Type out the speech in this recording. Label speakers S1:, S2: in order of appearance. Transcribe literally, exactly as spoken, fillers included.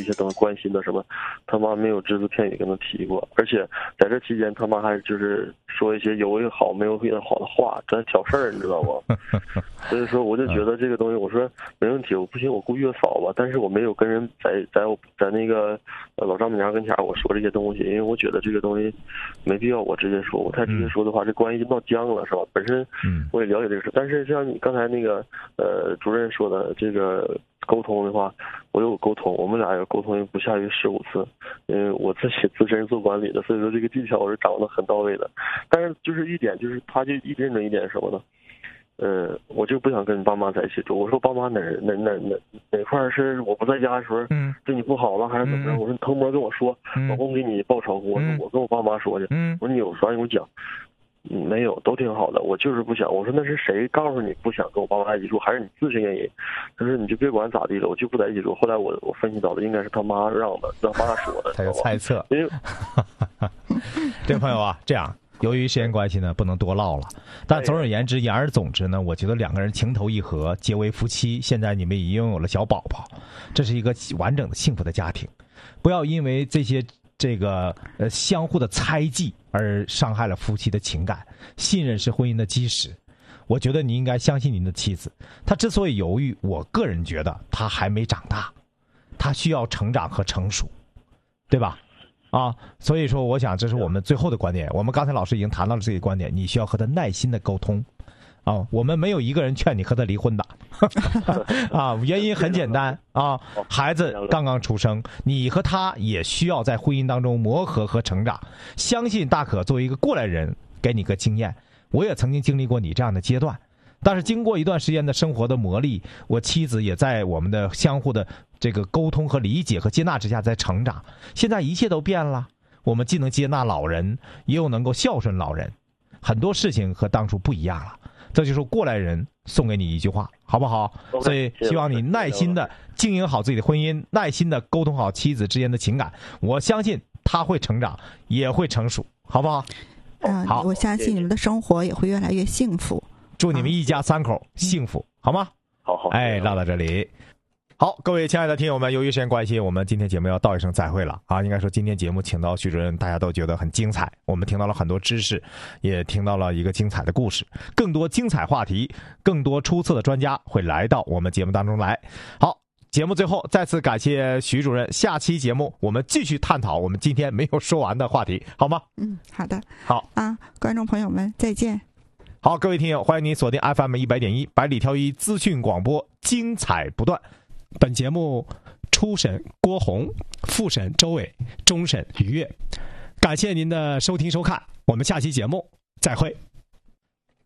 S1: 些东西关心的什么，他妈没有只字片语跟他提过，而且在这期间他妈还就是说一些有一个好没有一个好的话，在挑事儿，你知道吗？所以说我就觉得这个东西，我说没问题，我不行我顾月嫂吧，但是我没有跟人在在我在那个老丈母娘跟前我说这些东西，因为我觉得这个东西没必要我直接说，我太直接说的话，这关系就闹僵了，是吧？本身我也了解这个事，但是像你刚才那个呃主任说的这个沟通的话，我有沟通，我们俩有沟通不下于十五次，因为我自己自身做管理的，所以说这个技巧我是掌握的很到位的。但是就是一点，就是他就一直认准一点什么呢？呃，我就不想跟你爸妈在一起住。我说爸妈哪哪哪哪哪块是我不在家的时候，嗯，对你不好了还是怎么着？嗯、我说你腾摸跟我说，老公给你报仇。我说我跟我爸妈说去。嗯，我说你有啥你给我讲。没有，都挺好的，我就是不想。我说那是谁告诉你不想跟我爸妈在一起住，还是你自身原因？他说你就别管咋地了，我就不在一起住。后来我我分析到的应该是他妈让的，他妈说的。
S2: 他有猜测。
S1: 因为
S2: 这位朋友啊，这样，由于时间关系呢，不能多唠了。但总而言之，言而总之呢，我觉得两个人情投意合，结为夫妻，现在你们已经拥有了小宝宝，这是一个完整的幸福的家庭。不要因为这些。这个呃相互的猜忌而伤害了夫妻的情感，信任是婚姻的基石。我觉得你应该相信您的妻子，她之所以犹豫，我个人觉得她还没长大，她需要成长和成熟，对吧？啊，所以说我想这是我们最后的观点。我们刚才老师已经谈到了这个观点，你需要和她耐心的沟通。啊，我们没有一个人劝你和他离婚的，啊，原因很简单啊，孩子刚刚出生，你和他也需要在婚姻当中磨合和成长。相信大可作为一个过来人，给你个经验，我也曾经经历过你这样的阶段，但是经过一段时间的生活的磨砺，我妻子也在我们的相互的这个沟通和理解和接纳之下在成长。现在一切都变了，我们既能接纳老人，也有能够孝顺老人，很多事情和当初不一样了。这就是过来人送给你一句话，好不好？所以希望你耐心的经营好自己的婚姻，耐心的沟通好妻子之间的情感。我相信他会成长，也会成熟，好不好？
S3: 嗯，好，我相信你们的生活也会越来越幸福。
S2: 祝你们一家三口幸福，好吗？
S1: 好好，
S2: 哎，唠到这里。好，各位亲爱的听友们，由于时间关系，我们今天节目要道一声再会了啊！应该说，今天节目请到徐主任，大家都觉得很精彩，我们听到了很多知识，也听到了一个精彩的故事，更多精彩话题，更多出色的专家会来到我们节目当中来。好，节目最后再次感谢徐主任，下期节目我们继续探讨我们今天没有说完的话题，好吗？
S3: 嗯，好的。
S2: 好
S3: 啊，观众朋友们，再见。
S2: 好，各位听友，欢迎您锁定 F M 一百点一百里挑一资讯广播，精彩不断。本节目初审郭红，复审周伟，终审于越。感谢您的收听收看，我们下期节目再会。